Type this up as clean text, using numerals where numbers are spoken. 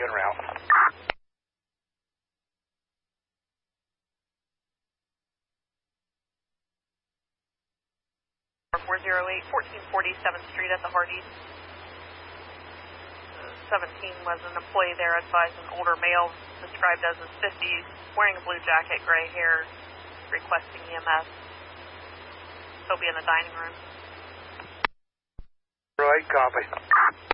en route. 408, 1447th Street at the Hardee's. 17 was an employee there, advised an older male described as his 50s, wearing a blue jacket, gray hair, requesting EMS. He'll be in the dining room. Right, copy.